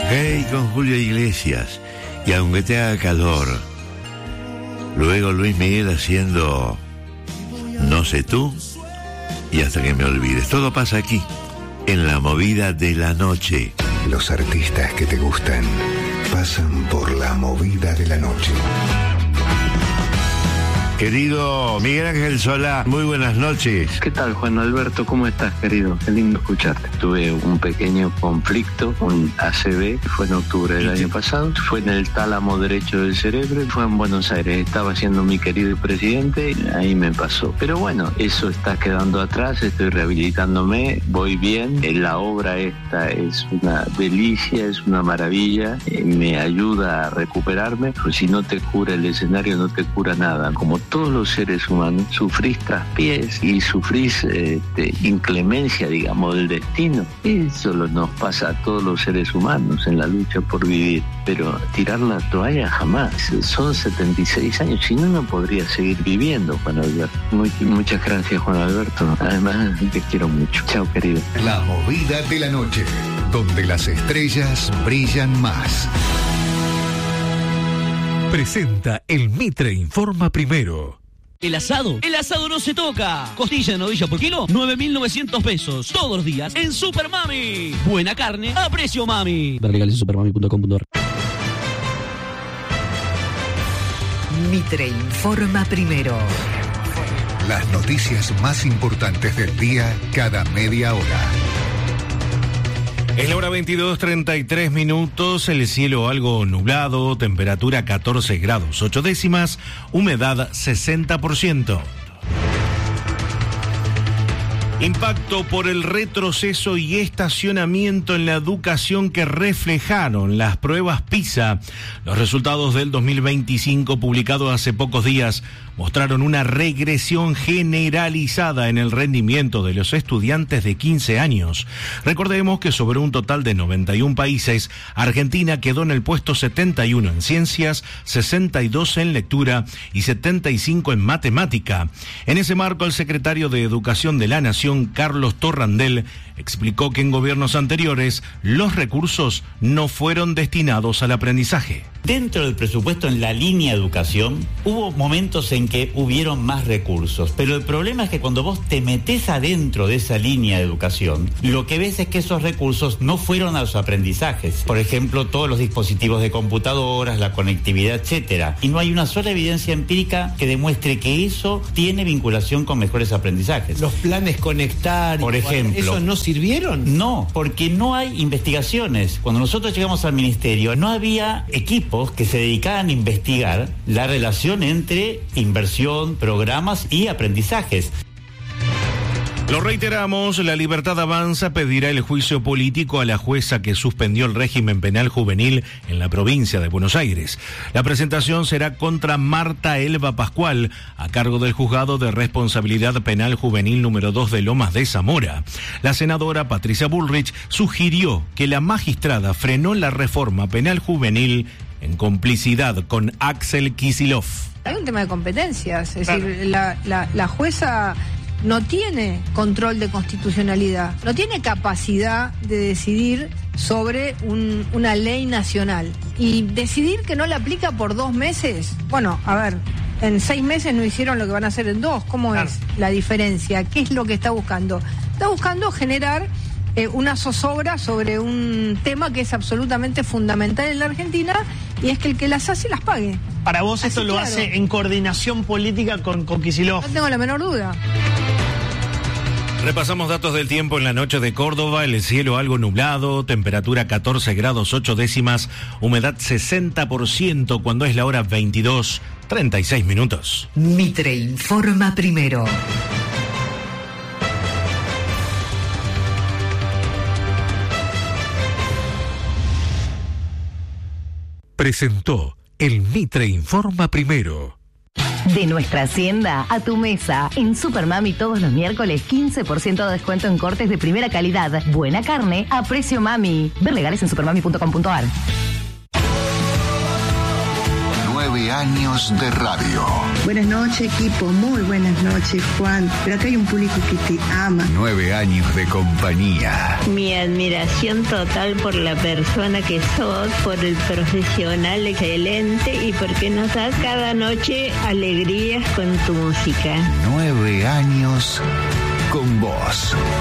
Hey, con Julio Iglesias. Y aunque te haga calor. Luego Luis Miguel haciendo No sé tú y Hasta que me olvides. Todo pasa aquí, en la movida de la noche. Los artistas que te gustan pasan por la movida de la noche. Querido Miguel Ángel Solá, muy buenas noches. ¿Qué tal, Juan Alberto? ¿Cómo estás, querido? Qué lindo escucharte. Tuve un pequeño conflicto, un ACV, fue en octubre del año pasado, fue en el tálamo derecho del cerebro, fue en Buenos Aires, estaba siendo mi querido presidente, ahí me pasó. Pero bueno, eso está quedando atrás, estoy rehabilitándome, voy bien, la obra esta es una delicia, es una maravilla, me ayuda a recuperarme, pues si no te cura el escenario, no te cura nada. Como todos los seres humanos, sufrís traspiés y sufrís inclemencia, digamos, del destino. Eso nos pasa a todos los seres humanos en la lucha por vivir. Pero tirar la toalla jamás. Son 76 años, si no, no podría seguir viviendo, Juan Alberto. Muchas gracias, Juan Alberto. Además, te quiero mucho. Chao, querido. La movida de la noche, donde las estrellas brillan más. Presenta el Mitre Informa Primero. El asado no se toca. Costilla de novilla por kilo, 9.900 pesos. Todos los días en Super Mami. Buena carne a precio mami. Ver legales en supermami.com.ar. Mitre Informa Primero. Las noticias más importantes del día cada media hora. Es la hora 22:33 minutos, el cielo algo nublado, temperatura 14 grados 8 décimas, humedad 60%. Impacto por el retroceso y estacionamiento en la educación que reflejaron las pruebas PISA. Los resultados del 2025 publicados hace pocos días mostraron una regresión generalizada en el rendimiento de los estudiantes de 15 años. Recordemos que sobre un total de 91 países, Argentina quedó en el puesto 71 en ciencias, 62 en lectura y 75 en matemática. En ese marco, el secretario de Educación de la Nación, Carlos Torrandel, explicó que en gobiernos anteriores los recursos no fueron destinados al aprendizaje. Dentro del presupuesto en la línea educación hubo momentos en que hubieron más recursos, pero el problema es que cuando vos te metés adentro de esa línea de educación, lo que ves es que esos recursos no fueron a los aprendizajes. Por ejemplo, todos los dispositivos de computadoras, la conectividad, etcétera. Y no hay una sola evidencia empírica que demuestre que eso tiene vinculación con mejores aprendizajes. Los planes conectar, por ejemplo, ¿esos no sirvieron? No, porque no hay investigaciones. Cuando nosotros llegamos al ministerio, no había equipos que se dedicaban a investigar la relación entre inversión, programas y aprendizajes. Lo reiteramos, La Libertad Avanza pedirá el juicio político a la jueza que suspendió el régimen penal juvenil en la provincia de Buenos Aires. La presentación será contra Marta Elba Pascual, a cargo del Juzgado de Responsabilidad Penal Juvenil número 2 de Lomas de Zamora. La senadora Patricia Bullrich sugirió que la magistrada frenó la reforma penal juvenil en complicidad con Axel Kicillof. Hay un tema de competencias, es decir, la jueza no tiene control de constitucionalidad, no tiene capacidad de decidir sobre una ley nacional. Y decidir que no la aplica por 2 meses, bueno, a ver, en 6 meses no hicieron lo que van a hacer en 2, ¿cómo es la diferencia? ¿Qué es lo que está buscando? Está buscando generar una zozobra sobre un tema que es absolutamente fundamental en la Argentina, y es que el que las hace las pague. Para vos esto lo hace en coordinación política con Kicillof. No tengo la menor duda. Repasamos datos del tiempo en la noche de Córdoba, el cielo algo nublado, temperatura 14 grados 8 décimas, humedad 60% cuando es la hora 22:36 minutos. Mitre Informa Primero. Presentó el Mitre Informa Primero. De nuestra hacienda a tu mesa. En Super Mami todos los miércoles 15% de descuento en cortes de primera calidad. Buena carne a precio mami. Ver legales en supermami.com.ar. 9 9 años de radio. Buenas noches, equipo. Muy buenas noches, Juan. Pero acá hay un público que te ama. 9 años de compañía. Mi admiración total por la persona que sos, por el profesional excelente y porque nos das cada noche alegrías con tu música. 9 años con vos.